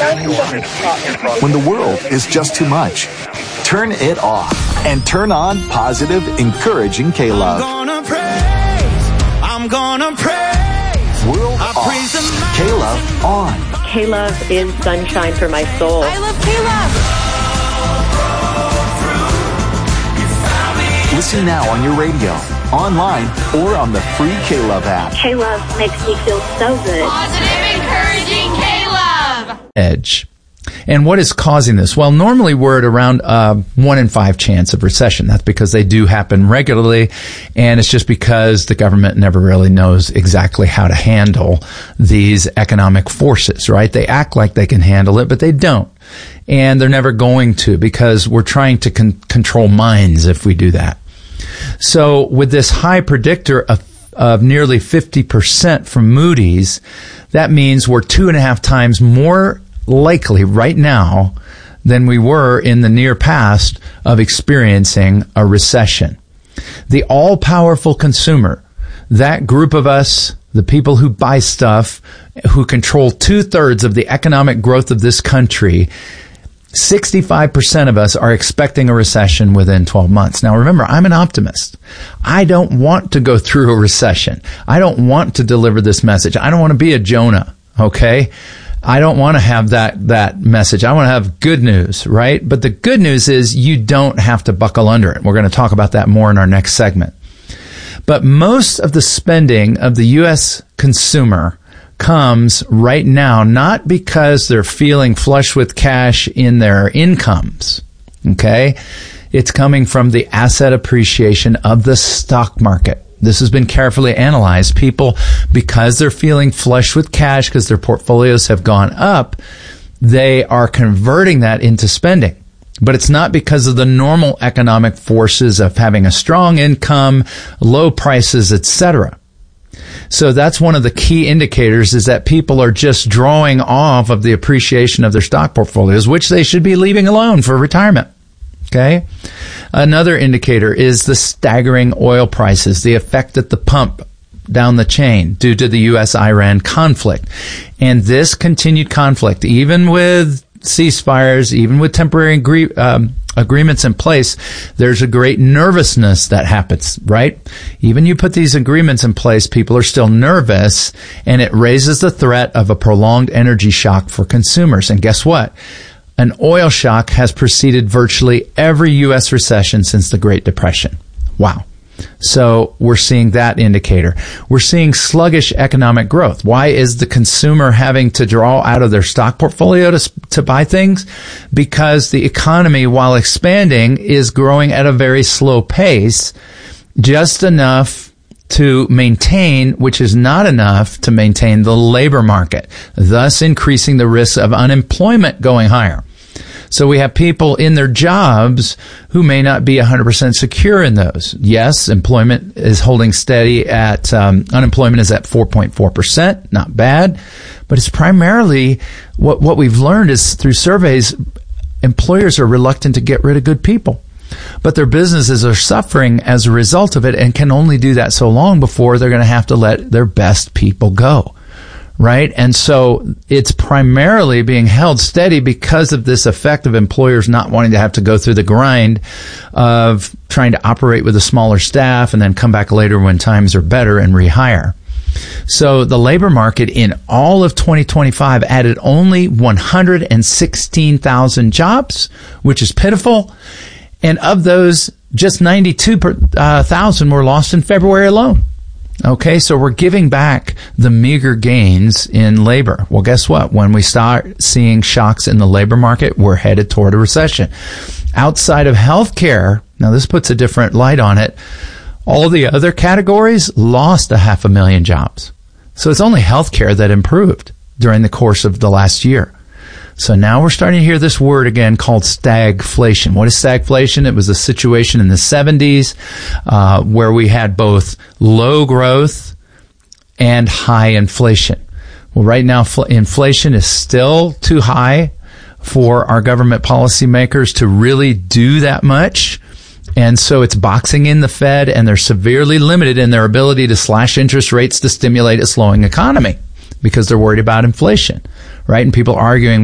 When the world is just too much, turn it off and turn on positive, encouraging K-Love. I'm gonna praise. World off. K-Love on. K-Love is sunshine for my soul. I love K-Love. Listen now on your radio, online, or on the free K-Love app. K-Love makes me feel so good. Positive, encouraging K-Love. Edge. And what is causing this? Well, normally we're at around 1 in 5 chance of recession. That's because they do happen regularly, and it's just because the government never really knows exactly how to handle these economic forces, right? They act like they can handle it, but they don't. And they're never going to, because we're trying to control minds if we do that. So with this high predictor of nearly 50% from Moody's, that means we're 2.5 times more likely right now than we were in the near past of experiencing a recession. The all-powerful consumer, that group of us, the people who buy stuff, who control 2/3 of the economic growth of this country, 65% of us are expecting a recession within 12 months. Now remember, I'm an optimist. I don't want to go through a recession. I don't want to deliver this message. I don't want to be a Jonah, okay? I don't want to have that message. I want to have good news, right? But the good news is you don't have to buckle under it. We're going to talk about that more in our next segment. But most of the spending of the U.S. consumer comes right now not because they're feeling flush with cash in their incomes, okay? It's coming from the asset appreciation of the stock market. This has been carefully analyzed. People, because they're feeling flush with cash, because their portfolios have gone up, they are converting that into spending. But it's not because of the normal economic forces of having a strong income, low prices, etc. So that's one of the key indicators, is that people are just drawing off of the appreciation of their stock portfolios, which they should be leaving alone for retirement. Okay. Another indicator is the staggering oil prices, the effect at the pump down the chain due to the U.S.-Iran conflict. And this continued conflict, even with ceasefires, even with temporary agreements in place, there's a great nervousness that happens, right? Even you put these agreements in place, people are still nervous, and it raises the threat of a prolonged energy shock for consumers. And guess what? An oil shock has preceded virtually every U.S. recession since the Great Depression. Wow. So we're seeing that indicator. We're seeing sluggish economic growth. Why is the consumer having to draw out of their stock portfolio to buy things? Because the economy, while expanding, is growing at a very slow pace, just enough to maintain, which is not enough to maintain the labor market, thus increasing the risk of unemployment going higher. So we have people in their jobs who may not be 100% secure in those. Yes, employment is holding steady at, unemployment is at 4.4%, not bad, but it's primarily what we've learned is through surveys, employers are reluctant to get rid of good people. But their businesses are suffering as a result of it and can only do that so long before they're going to have to let their best people go. Right? And so it's primarily being held steady because of this effect of employers not wanting to have to go through the grind of trying to operate with a smaller staff and then come back later when times are better and rehire. So the labor market in all of 2025 added only 116,000 jobs, which is pitiful. And of those, just 92,000 were lost in February alone. Okay, so we're giving back the meager gains in labor. Well, guess what? When we start seeing shocks in the labor market, we're headed toward a recession. Outside of healthcare, now this puts a different light on it, all the other categories lost 500,000 jobs. So it's only healthcare that improved during the course of the last year. So now we're starting to hear this word again called stagflation. What is stagflation? It was a situation in the 70s where we had both low growth and high inflation. Well, right now inflation is still too high for our government policymakers to really do that much. And so it's boxing in the Fed, and they're severely limited in their ability to slash interest rates to stimulate a slowing economy because they're worried about inflation, right? And people arguing,